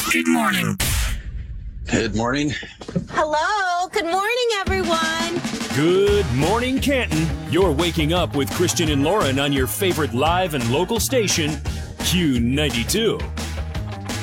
Good morning. Good morning. Hello. Good morning, everyone. Good morning, Canton. You're waking up with Christian and Lauren on your favorite live and local station, Q92.